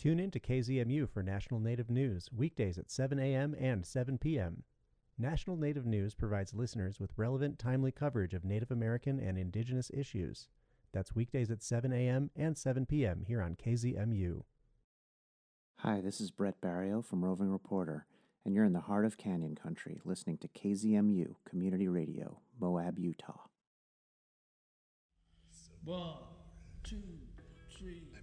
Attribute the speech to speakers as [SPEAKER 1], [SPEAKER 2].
[SPEAKER 1] Tune in to KZMU for National Native News, weekdays at 7 a.m. and 7 p.m. National Native News provides listeners with relevant, timely coverage of Native American and Indigenous issues. That's weekdays at 7 a.m. and 7 p.m. here on KZMU.
[SPEAKER 2] Hi, this is Brett Barrio from Roving Reporter, and you're in the heart of Canyon Country listening to KZMU Community Radio, Moab, Utah.
[SPEAKER 3] 1, 2, 3.